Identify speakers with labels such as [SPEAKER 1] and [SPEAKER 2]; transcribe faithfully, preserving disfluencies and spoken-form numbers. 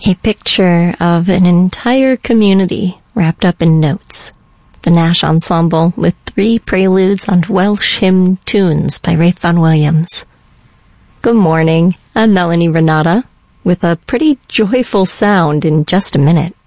[SPEAKER 1] A picture of an entire community wrapped up in notes. The Nash Ensemble with three preludes on Welsh hymn tunes by Ralph Vaughan Williams. Good morning, I'm Melanie Renata with a pretty joyful sound in just a minute.